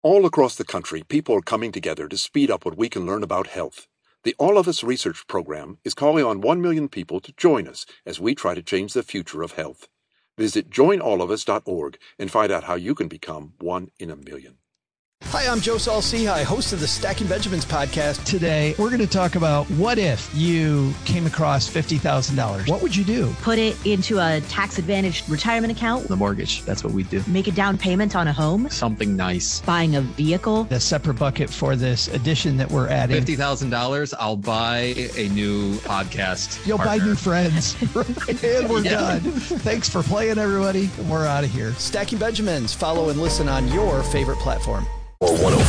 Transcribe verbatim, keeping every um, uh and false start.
All across the country, people are coming together to speed up what we can learn about health. The All of Us Research Program is calling on one million people to join us as we try to change the future of health. Visit join all of us dot org and find out how you can become one in a million. Hi, I'm Joe Saul-Sehy, host of the Stacking Benjamins podcast. Today, we're going to talk about what if you came across fifty thousand dollars? What would you do? Put it into a tax-advantaged retirement account. The mortgage, that's what we do. Make a down payment on a home. Something nice. Buying a vehicle. The separate bucket for this edition that we're adding. fifty thousand dollars, I'll buy a new podcast You'll partner. buy new friends. And we're Yeah. done. Thanks for playing, everybody. We're out of here. Stacking Benjamins. Follow and listen on your favorite platform. Or one oh